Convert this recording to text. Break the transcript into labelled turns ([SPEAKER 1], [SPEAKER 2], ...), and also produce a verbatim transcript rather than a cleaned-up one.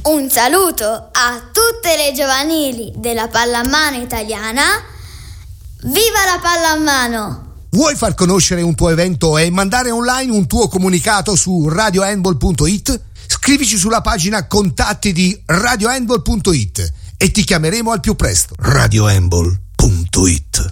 [SPEAKER 1] Un saluto a tutte le giovanili della pallamano italiana. Viva la pallamano!
[SPEAKER 2] Vuoi far conoscere un tuo evento e mandare online un tuo comunicato su radio handball punto it? Scrivici sulla pagina contatti di radio handball punto it e ti chiameremo al più presto. radio handball punto it